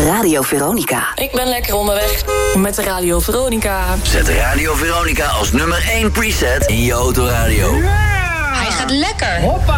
Radio Veronica. Ik ben lekker onderweg met de Radio Veronica. Zet Radio Veronica als nummer 1 preset in je autoradio. Hij gaat lekker. Hoppa.